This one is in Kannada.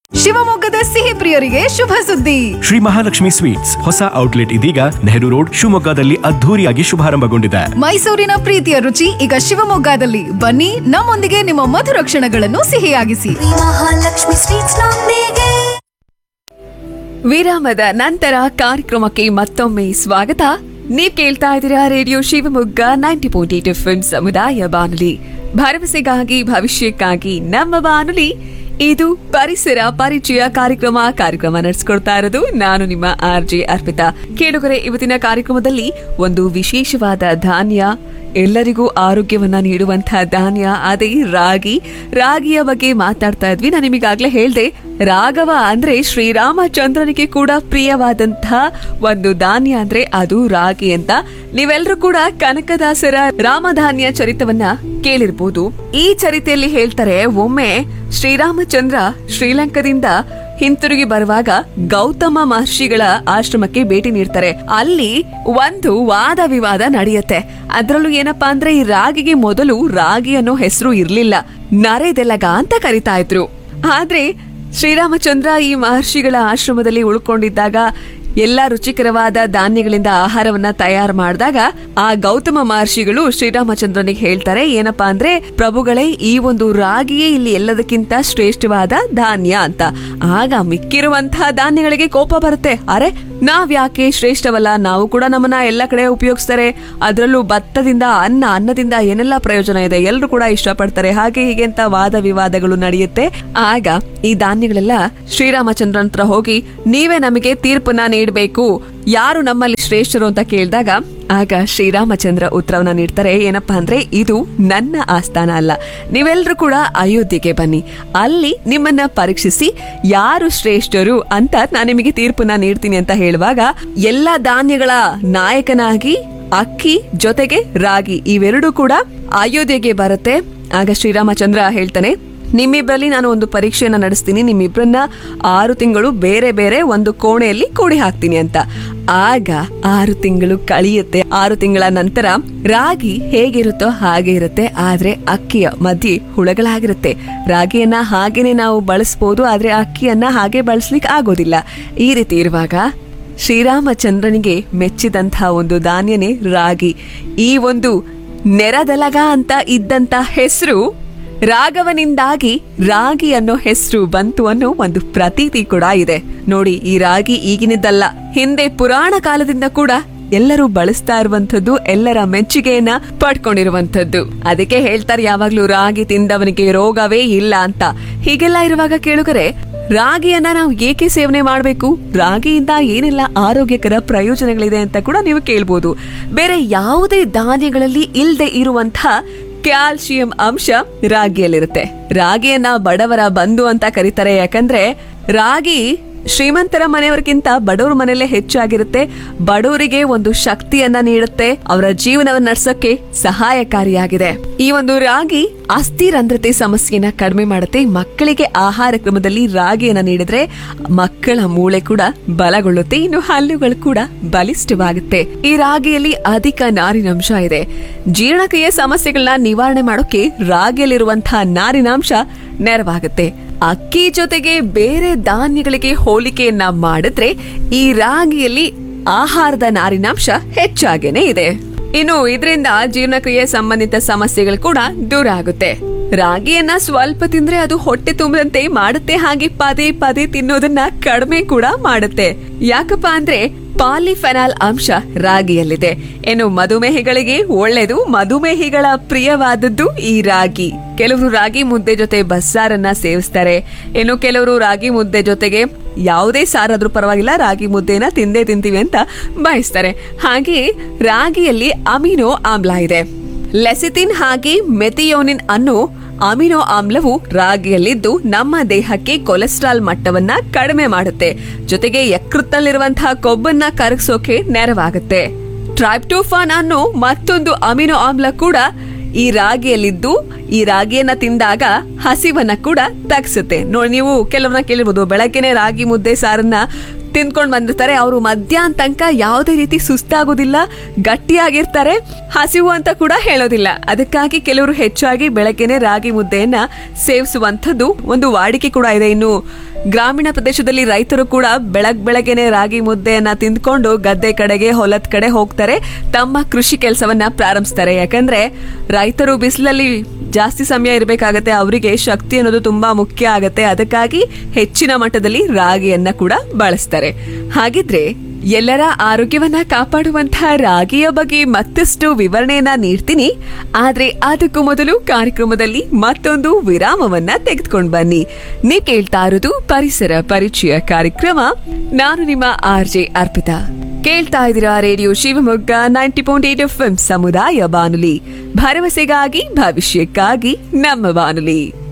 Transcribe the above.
ಶಿವಮೊಗ್ಗದ ಸಿಹಿ ಪ್ರಿಯರಿಗೆ ಶುಭ ಸುದ್ದಿ. ಶ್ರೀ ಮಹಾಲಕ್ಷ್ಮಿ ಸ್ವೀಟ್ಸ್ ಹೊಸ ಔಟ್ಲೆಟ್ ಇದೀಗ ನೆಹರು ರೋಡ್ ಶಿವಮೊಗ್ಗದಲ್ಲಿ ಅದ್ಧೂರಿಯಾಗಿ ಶುಭಾರಂಭಗೊಂಡಿದೆ. ಮೈಸೂರಿನ ಪ್ರೀತಿಯ ರುಚಿ ಈಗ ಶಿವಮೊಗ್ಗದಲ್ಲಿ. ಬನ್ನಿ, ನಮ್ಮೊಂದಿಗೆ ನಿಮ್ಮ ಮಧುರ ಕ್ಷಣಗಳನ್ನು ಸಿಹಿಯಾಗಿಸಿ. ಮಹಾಲಕ್ಷ್ಮಿ ಸ್ವೀಟ್ಸ್ ನೊಂದಿಗೆ. ವಿರಾಮದ ನಂತರ ಕಾರ್ಯಕ್ರಮಕ್ಕೆ ಮತ್ತೊಮ್ಮೆ ಸ್ವಾಗತ. ನೀವ್ ಕೇಳ್ತಾ ಇದ್ದೀರಾ ರೇಡಿಯೋ ಶಿವಮೊಗ್ಗ 90.8 FM ಸಮುದಾಯ ಬಾನುಲಿ, ಭರವಸೆಗಾಗಿ ಭವಿಷ್ಯಕ್ಕಾಗಿ ನಮ್ಮ ಬಾನುಲಿ. ಇದು ಪರಿಸರ ಪರಿಚಯ ಕಾರ್ಯಕ್ರಮ ನಡೆಸಿಕೊಡ್ತಾ ಇರೋದು ನಾನು ನಿಮ್ಮ RJ ಅರ್ಪಿತಾ. ಕೇಳುಗರೆ, ಇವತ್ತಿನ ಕಾರ್ಯಕ್ರಮದಲ್ಲಿ ಒಂದು ವಿಶೇಷವಾದ ಧಾನ್ಯ, ಎಲ್ಲರಿಗೂ ಆರೋಗ್ಯವನ್ನ ನೀಡುವಂತಹ ಧಾನ್ಯ, ಅದೇ ರಾಗಿಯ ಬಗ್ಗೆ ಮಾತಾಡ್ತಾ ಇದ್ವಿ. ನಾನು ನಿಮಗಾಗ್ಲೇ ಹೇಳ್ದೆ, ರಾಘವ ಅಂದ್ರೆ ಶ್ರೀರಾಮಚಂದ್ರನಿಗೆ ಕೂಡ ಪ್ರಿಯವಾದಂತಹ ಒಂದು ಧಾನ್ಯ ಅಂದ್ರೆ ಅದು ರಾಗಿ ಅಂತ. ನೀವೆಲ್ಲರೂ ಕೂಡ ಕನಕದಾಸರ ರಾಮಧಾನ್ಯ ಚರಿತವನ್ನ ಕೇಳಿರ್ಬೋದು. ಈ ಚರಿತೆಯಲ್ಲಿ ಹೇಳ್ತಾರೆ, ಒಮ್ಮೆ ಶ್ರೀರಾಮಚಂದ್ರ ಶ್ರೀಲಂಕಾದಿಂದ ಹಿಂತಿರುಗಿ ಬರುವಾಗ ಗೌತಮ ಮಹರ್ಷಿಗಳ ಆಶ್ರಮಕ್ಕೆ ಭೇಟಿ ನೀಡ್ತಾರೆ. ಅಲ್ಲಿ ಒಂದು ವಾದ ವಿವಾದ ನಡೆಯುತ್ತೆ. ಅದ್ರಲ್ಲೂ ಏನಪ್ಪಾ ಅಂದ್ರೆ, ಈ ರಾಗಿಗೆ ಮೊದಲು ರಾಗಿ ಅನ್ನೋ ಹೆಸರು ಇರ್ಲಿಲ್ಲ, ನರೆದೆಲಗ ಅಂತ ಕರಿತಾ ಇದ್ರು. ಆದ್ರೆ ಶ್ರೀರಾಮಚಂದ್ರ ಈ ಮಹರ್ಷಿಗಳ ಆಶ್ರಮದಲ್ಲಿ ಉಳ್ಕೊಂಡಿದ್ದಾಗ ಎಲ್ಲಾ ರುಚಿಕರವಾದ ಧಾನ್ಯಗಳಿಂದ ಆಹಾರವನ್ನ ತಯಾರು ಮಾಡಿದಾಗ ಆ ಗೌತಮ ಮಹರ್ಷಿಗಳು ಶ್ರೀರಾಮಚಂದ್ರನಿಗೆ ಹೇಳ್ತಾರೆ, ಏನಪ್ಪಾ ಅಂದ್ರೆ, ಪ್ರಭುಗಳೇ, ಈ ಒಂದು ರಾಗಿಯೇ ಇಲ್ಲಿ ಎಲ್ಲದಕ್ಕಿಂತ ಶ್ರೇಷ್ಠವಾದ ಧಾನ್ಯ ಅಂತ. ಆಗ ಮಿಕ್ಕಿರುವಂತಹ ಧಾನ್ಯಗಳಿಗೆ ಕೋಪ ಬರುತ್ತೆ. ಅರೆ, ನಾವ್ ಯಾಕೆ ಶ್ರೇಷ್ಠವಲ್ಲ, ನಾವು ಕೂಡ ನಮ್ಮನ್ನ ಎಲ್ಲ ಕಡೆ ಉಪಯೋಗಿಸ್ತಾರೆ, ಅದರಲ್ಲೂ ಭತ್ತದಿಂದ ಅನ್ನದಿಂದ ಏನೆಲ್ಲ ಪ್ರಯೋಜನ ಇದೆ, ಎಲ್ಲರೂ ಕೂಡ ಇಷ್ಟಪಡ್ತಾರೆ, ಹಾಗೆ ಹೀಗೆ ಅಂತ ವಾದ ವಿವಾದಗಳು ನಡೆಯುತ್ತೆ. ಆಗ ಈ ಧಾನ್ಯಗಳೆಲ್ಲ ಶ್ರೀರಾಮಚಂದ್ರನ್ ಹತ್ರ ಹೋಗಿ, ನೀವೇ ನಮಗೆ ತೀರ್ಪನ್ನ ನೀಡಬೇಕು, ಯಾರು ನಮ್ಮಲ್ಲಿ ಶ್ರೇಷ್ಠರು ಅಂತ ಕೇಳಿದಾಗ ಆಗ ಶ್ರೀರಾಮಚಂದ್ರ ಉತ್ತರವನ್ನ ನೀಡ್ತಾರೆ, ಏನಪ್ಪಾ ಅಂದ್ರೆ, ಇದು ನನ್ನ ಆಸ್ಥಾನ ಅಲ್ಲ, ನೀವೆಲ್ಲರೂ ಕೂಡ ಅಯೋಧ್ಯೆಗೆ ಬನ್ನಿ, ಅಲ್ಲಿ ನಿಮ್ಮನ್ನ ಪರೀಕ್ಷಿಸಿ ಯಾರು ಶ್ರೇಷ್ಠರು ಅಂತ ನಾನು ನಿಮಗೆ ತೀರ್ಪನ್ನ ನೀಡ್ತೀನಿ ಅಂತ ಹೇಳುವಾಗ, ಎಲ್ಲಾ ಧಾನ್ಯಗಳ ನಾಯಕನಾಗಿ ಅಕ್ಕಿ ಜೊತೆಗೆ ರಾಗಿ ಇವೆರಡೂ ಕೂಡ ಅಯೋಧ್ಯೆಗೆ ಬರುತ್ತೆ. ಆಗ ಶ್ರೀರಾಮಚಂದ್ರ ಹೇಳ್ತಾನೆ, ನಿಮ್ಮಿಬ್ಬರಲ್ಲಿ ನಾನು ಒಂದು ಪರೀಕ್ಷೆಯನ್ನ ನಡೆಸ್ತೀನಿ, ನಿಮ್ಮಿಬ್ಬರನ್ನ 6 ತಿಂಗಳು ಬೇರೆ ಬೇರೆ ಒಂದು ಕೋಣೆಯಲ್ಲಿ ಕೂಡಿ ಹಾಕ್ತೀನಿ ಅಂತ. ಆಗ 6 ತಿಂಗಳು ಕಳೆಯುತ್ತೆ. 6 ತಿಂಗಳ ನಂತರ ರಾಗಿ ಹೇಗಿರುತ್ತೋ ಹಾಗೆ ಇರುತ್ತೆ, ಆದ್ರೆ ಅಕ್ಕಿಯ ಮಧ್ಯೆ ಹುಳಗಳಾಗಿರುತ್ತೆ. ರಾಗಿಯನ್ನ ಹಾಗೇನೆ ನಾವು ಬಳಸ್ಬೋದು, ಆದ್ರೆ ಅಕ್ಕಿಯನ್ನ ಹಾಗೆ ಬಳಸ್ಲಿಕ್ಕೆ ಆಗೋದಿಲ್ಲ. ಈ ರೀತಿ ಇರುವಾಗ ಶ್ರೀರಾಮಚಂದ್ರನಿಗೆ ಮೆಚ್ಚಿದಂತಹ ಒಂದು ಧಾನ್ಯನೇ ರಾಗಿ. ಈ ಒಂದು ನೆರದಲಗ ಅಂತ ಇದ್ದಂತ ಹೆಸರು ರಾಘವನಿಂದಾಗಿ ರಾಗಿ ಅನ್ನೋ ಹೆಸರು ಬಂತು ಅನ್ನೋ ಒಂದು ಪ್ರತೀತಿ ಕೂಡ ಇದೆ. ನೋಡಿ, ಈ ರಾಗಿ ಈಗಿನದಲ್ಲ, ಹಿಂದೆ ಪುರಾಣ ಕಾಲದಿಂದ ಕೂಡ ಎಲ್ಲರೂ ಬಳಸ್ತಾ ಇರುವಂತದ್ದು, ಎಲ್ಲರ ಮೆಚ್ಚುಗೆಯನ್ನ ಪಡ್ಕೊಂಡಿರುವಂತದ್ದು. ಅದಕ್ಕೆ ಹೇಳ್ತಾರೆ, ಯಾವಾಗ್ಲೂ ರಾಗಿ ತಿಂದವನಿಗೆ ರೋಗವೇ ಇಲ್ಲ ಅಂತ. ಹೀಗೆಲ್ಲ ಇರುವಾಗ ಕೇಳುಗರೆ, ರಾಗಿಯನ್ನ ನಾವು ಏಕೆ ಸೇವನೆ ಮಾಡಬೇಕು, ರಾಗಿಯಿಂದ ಏನೆಲ್ಲ ಆರೋಗ್ಯಕರ ಪ್ರಯೋಜನಗಳಿದೆ ಅಂತ ಕೂಡ ನೀವು ಕೇಳ್ಬೋದು. ಬೇರೆ ಯಾವುದೇ ಧಾನ್ಯಗಳಲ್ಲಿ ಇಲ್ಲದೆ ಇರುವಂತಹ ಕ್ಯಾಲ್ಸಿಯಂ ಅಂಶ ರಾಗಿಯಲ್ಲಿರುತ್ತೆ. ರಾಗಿಯನ್ನ ಬಡವರ ಬಂಧು ಅಂತ ಕರೀತಾರೆ. ಯಾಕಂದ್ರೆ ರಾಗಿ ಶ್ರೀಮಂತರ ಮನೆಯವರಿಗಿಂತ ಬಡವರ ಮನೆಯಲ್ಲೇ ಹೆಚ್ಚಾಗಿರುತ್ತೆ. ಬಡವರಿಗೆ ಒಂದು ಶಕ್ತಿಯನ್ನ ನೀಡುತ್ತೆ, ಅವರ ಜೀವನವನ್ನು ನಡೆಸೋಕೆ ಸಹಾಯಕಾರಿಯಾಗಿದೆ. ಈ ಒಂದು ರಾಗಿ ಅಸ್ಥಿರಂಧ್ರತೆ ಸಮಸ್ಯೆಯನ್ನ ಕಡಿಮೆ ಮಾಡುತ್ತೆ. ಮಕ್ಕಳಿಗೆ ಆಹಾರ ಕ್ರಮದಲ್ಲಿ ರಾಗಿಯನ್ನ ನೀಡಿದ್ರೆ ಮಕ್ಕಳ ಮೂಳೆ ಕೂಡ ಬಲಗೊಳ್ಳುತ್ತೆ, ಇನ್ನು ಹಲ್ಲುಗಳು ಕೂಡ ಬಲಿಷ್ಠವಾಗುತ್ತೆ. ಈ ರಾಗಿಯಲ್ಲಿ ಅಧಿಕ ನಾರಿನಾಂಶ ಇದೆ. ಜೀರ್ಣಕ್ರಿಯೆ ಸಮಸ್ಯೆಗಳನ್ನ ನಿವಾರಣೆ ಮಾಡೋಕೆ ರಾಗಿಯಲ್ಲಿರುವಂತಹ ನಾರಿನಾಂಶ ನೆರವಾಗುತ್ತೆ. ಅಕ್ಕಿ ಜೊತೆಗೆ ಬೇರೆ ಧಾನ್ಯಗಳಿಗೆ ಹೋಲಿಕೆಯನ್ನ ಮಾಡಿದ್ರೆ ಈ ರಾಗಿಯಲ್ಲಿ ಆಹಾರದ ನಾರಿನಾಂಶ ಹೆಚ್ಚಾಗೇನೆ ಇದೆ. ಇನ್ನು ಇದರಿಂದ ಜೀರ್ಣಕ್ರಿಯೆ ಸಂಬಂಧಿತ ಸಮಸ್ಯೆಗಳು ಕೂಡ ದೂರ ಆಗುತ್ತೆ. ರಾಗಿಯನ್ನ ಸ್ವಲ್ಪ ತಿಂದ್ರೆ ಅದು ಹೊಟ್ಟೆ ತುಂಬದಂತೆ ಮಾಡುತ್ತೆ, ಹಾಗೆ ಪದೇ ಪದೇ ತಿನ್ನೋದನ್ನ ಕಡಿಮೆ ಕೂಡ ಮಾಡುತ್ತೆ. ಯಾಕಪ್ಪ ಅಂದ್ರೆ ಪಾಲಿಫೆನಾಲ್ ಅಂಶ ರಾಗಿಯಲ್ಲಿದೆ. ಇನ್ನು ಮಧುಮೇಹಿಗಳಿಗೆ ಒಳ್ಳೆಯದು. ಮಧುಮೇಹಿಗಳ ಪ್ರಿಯವಾದದ್ದು ಈ ರಾಗಿ. ಕೆಲವರು ರಾಗಿ ಮುದ್ದೆ ಜೊತೆ ಬಸ್ಸಾರನ್ನ ಸೇವಿಸ್ತಾರೆ. ಇನ್ನು ಕೆಲವರು ರಾಗಿ ಮುದ್ದೆ ಜೊತೆಗೆ ಯಾವುದೇ ಸಾರಾದ್ರೂ ಪರವಾಗಿಲ್ಲ, ರಾಗಿ ಮುದ್ದೆನ ತಿಂದೇ ತಿಂತೀವಿ ಅಂತ ಬಯಸ್ತಾರೆ. ಹಾಗೆ ರಾಗಿಯಲ್ಲಿ ಅಮಿನೋ ಆಮ್ಲ ಇದೆ. ಲೆಸಿಥಿನ್ ಹಾಗೆ ಮೆಥಿಯೋನಿನ್ ಅನ್ನೋ ಅಮಿನೋ ಆಮ್ಲವು ರಾಗಿಯಲ್ಲಿದ್ದು ನಮ್ಮ ದೇಹಕ್ಕೆ ಕೊಲೆಸ್ಟ್ರಾಲ್ ಮಟ್ಟವನ್ನ ಕಡಿಮೆ ಮಾಡುತ್ತೆ. ಜೊತೆಗೆ ಯಕೃತ್ತಲ್ಲಿರುವಂತಹ ಕೊಬ್ಬನ್ನ ಕರಗಿಸೋಕೆ ನೆರವಾಗುತ್ತೆ. ಟ್ರೈಪ್ಟೋಫಾನ್ ಅನ್ನೋ ಮತ್ತೊಂದು ಅಮಿನೋ ಆಮ್ಲ ಕೂಡ ಈ ರಾಗಿಯಲ್ಲಿದ್ದು ಈ ರಾಗಿಯನ್ನ ತಿಂದಾಗ ಹಸಿವನ್ನ ಕೂಡ ತಗ್ಸುತ್ತೆ. ನೋಡಿ, ನೀವು ಕೆಲವನ್ನ ಕೇಳಿರ್ಬೋದು, ಬೆಳಗ್ಗೆನೆ ರಾಗಿ ಮುದ್ದೆ ಸಾರನ್ನ ತಿಂದ್ಕೊಂಡು ಬಂದಿರ್ತಾರೆ. ಅವರು ಮಧ್ಯಾಹ್ನ ತನಕ ಯಾವುದೇ ರೀತಿ ಸುಸ್ತಾಗೋದಿಲ್ಲ, ಗಟ್ಟಿಯಾಗಿರ್ತಾರೆ, ಹಸಿವು ಅಂತ ಕೂಡ ಹೇಳೋದಿಲ್ಲ. ಅದಕ್ಕಾಗಿ ಕೆಲವರು ಹೆಚ್ಚಾಗಿ ಬೆಳಗ್ಗೆನೆ ರಾಗಿ ಮುದ್ದೆಯನ್ನ ಸೇವಿಸುವಂಥದ್ದು ಒಂದು ವಾಡಿಕೆ ಕೂಡ ಇದೆ. ಇನ್ನು ಗ್ರಾಮೀಣ ಪ್ರದೇಶದಲ್ಲಿ ರೈತರು ಕೂಡ ಬೆಳಗ್ಗೆನೆ ರಾಗಿ ಮುದ್ದೆಯನ್ನ ತಿಂದ್ಕೊಂಡು ಗದ್ದೆ ಕಡೆಗೆ, ಹೊಲದ ಕಡೆ ಹೋಗ್ತಾರೆ, ತಮ್ಮ ಕೃಷಿ ಕೆಲಸವನ್ನ ಪ್ರಾರಂಭಿಸ್ತಾರೆ. ಯಾಕಂದ್ರೆ ರೈತರು ಬಿಸಿಲಲ್ಲಿ ಜಾಸ್ತಿ ಸಮಯ ಇರಬೇಕಾಗತ್ತೆ, ಅವರಿಗೆ ಶಕ್ತಿ ಅನ್ನೋದು ತುಂಬಾ ಮುಖ್ಯ ಆಗತ್ತೆ. ಅದಕ್ಕಾಗಿ ಹೆಚ್ಚಿನ ಮಟ್ಟದಲ್ಲಿ ರಾಗಿಯನ್ನ ಕೂಡ ಬಳಸ್ತಾರೆ. ಹಾಗಿದ್ರೆ ಎಲ್ಲರ ಆರೋಗ್ಯವನ್ನ ಕಾಪಾಡುವಂತಹ ರಾಗಿಯ ಬಗ್ಗೆ ಮತ್ತಷ್ಟು ವಿವರಣೆಯನ್ನ ನೀಡ್ತೀನಿ. ಆದ್ರೆ ಅದಕ್ಕೂ ಮೊದಲು ಕಾರ್ಯಕ್ರಮದಲ್ಲಿ ಮತ್ತೊಂದು ವಿರಾಮವನ್ನ ತೆಗೆದುಕೊಂಡು ಬನ್ನಿ. ನೀವ್ ಕೇಳ್ತಾ ಇರೋದು ಪರಿಸರ ಪರಿಚಯ ಕಾರ್ಯಕ್ರಮ. ನಾನು ನಿಮ್ಮ RJ ಅರ್ಪಿತಾ. ಕೇಳ್ತಾ ಇದ್ದೀರಾ ರೇಡಿಯೋ ಶಿವಮೊಗ್ಗ 90.8 FM ಸಮುದಾಯ ಬಾನುಲಿ, ಭರವಸೆಗಾಗಿ ಭವಿಷ್ಯಕ್ಕಾಗಿ ನಮ್ಮ ಬಾನುಲಿ.